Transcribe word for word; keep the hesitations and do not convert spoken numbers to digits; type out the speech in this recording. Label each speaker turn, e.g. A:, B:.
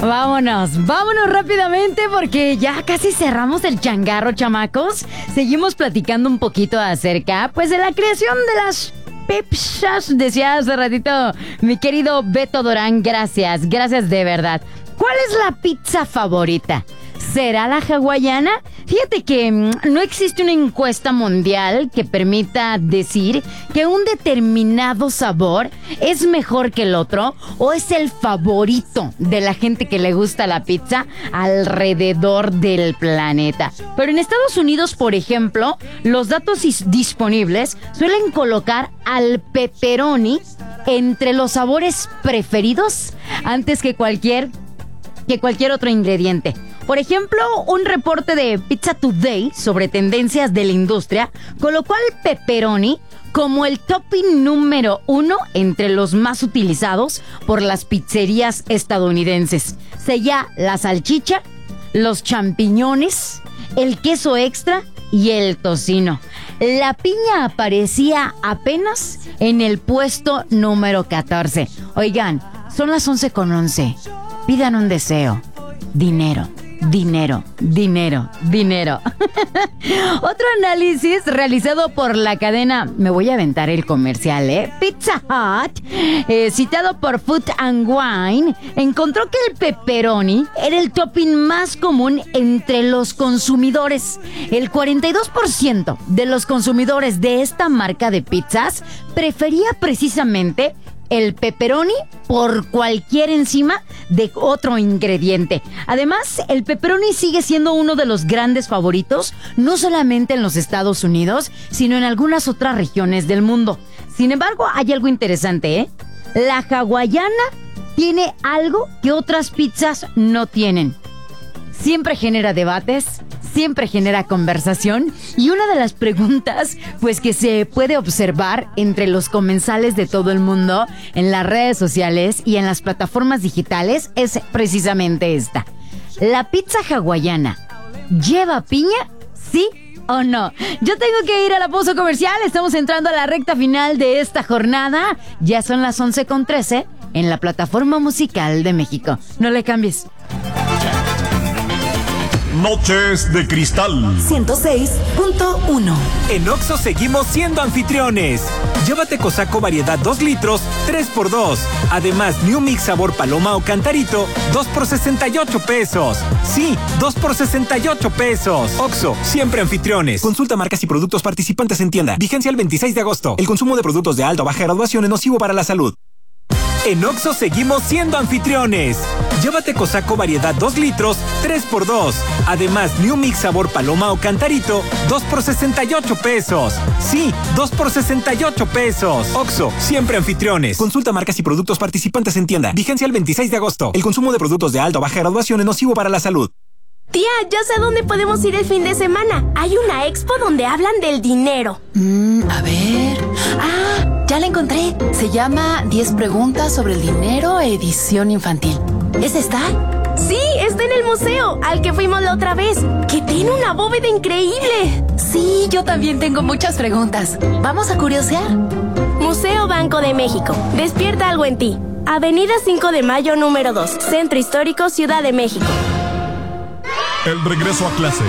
A: Vámonos, vámonos rápidamente porque ya casi cerramos el changarro, chamacos. Seguimos platicando un poquito acerca, pues, de la creación de las pizzas. Decía hace ratito mi querido Beto Durán, gracias, gracias de verdad. ¿Cuál es la pizza favorita? ¿Será la hawaiana? Fíjate que mmm, no existe una encuesta mundial que permita decir que un determinado sabor es mejor que el otro o es el favorito de la gente que le gusta la pizza alrededor del planeta. Pero en Estados Unidos, por ejemplo, los datos is- disponibles suelen colocar al pepperoni entre los sabores preferidos antes que cualquier, que cualquier otro ingrediente. Por ejemplo, un reporte de Pizza Today sobre tendencias de la industria colocó al pepperoni como el topping número uno entre los más utilizados por las pizzerías estadounidenses. Seguía la salchicha, los champiñones, el queso extra y el tocino. La piña aparecía apenas en el puesto número catorce. Oigan, son las once con once. Pidan un deseo. Dinero. Dinero, dinero, dinero. Otro análisis realizado por la cadena, me voy a aventar el comercial, ¿eh? Pizza Hut, eh, citado por Food and Wine, encontró que el pepperoni era el topping más común entre los consumidores. El cuarenta y dos por ciento de los consumidores de esta marca de pizzas prefería precisamente el pepperoni por cualquier encima de otro ingrediente. Además, el pepperoni sigue siendo uno de los grandes favoritos, no solamente en los Estados Unidos, sino en algunas otras regiones del mundo. Sin embargo, hay algo interesante, ¿eh? La hawaiana tiene algo que otras pizzas no tienen. Siempre genera debates, siempre genera conversación y una de las preguntas pues que se puede observar entre los comensales de todo el mundo en las redes sociales y en las plataformas digitales es precisamente esta. ¿La pizza hawaiana lleva piña? ¿Sí o no? Yo tengo que ir a la pausa comercial, estamos entrando a la recta final de esta jornada. Ya son las once con trece en la plataforma musical de México. No le cambies.
B: Noches de Cristal
C: ciento seis punto uno.
D: En Oxxo seguimos siendo anfitriones. Llévate Cosaco variedad dos litros, tres por dos. Además, New Mix sabor paloma o cantarito, dos por sesenta y ocho pesos. Sí, dos por sesenta y ocho pesos. Oxxo, siempre anfitriones. Consulta marcas y productos participantes en tienda. Vigencia el veintiséis de agosto. El consumo de productos de alta o baja graduación es nocivo para la salud. En Oxxo seguimos siendo anfitriones. Llévate Cosaco variedad dos litros, tres por dos. Además, New Mix sabor paloma o cantarito, dos por sesenta y ocho pesos. Sí, dos por sesenta y ocho pesos. Oxxo, siempre anfitriones. Consulta marcas y productos participantes en tienda. Vigencia el veintiséis de agosto. El consumo de productos de alta o baja graduación es nocivo para la salud.
E: Tía, ya sé a dónde podemos ir el fin de semana. Hay una expo donde hablan del dinero.
C: Mm, a ver... Ah, ya la encontré. Se llama diez preguntas sobre el dinero, edición infantil. ¿Es esta?
E: Sí, está en el museo, al que fuimos la otra vez, que tiene una bóveda increíble.
C: Sí, yo también tengo muchas preguntas. ¿Vamos a curiosear?
E: Museo Banco de México. Despierta algo en ti. Avenida cinco de Mayo número dos, Centro Histórico, Ciudad de México.
B: El regreso a clase.